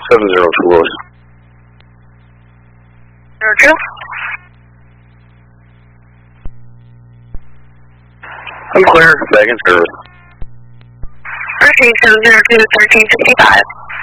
702 Rose. 02? I'm clear. Back in service. Received 702 1365.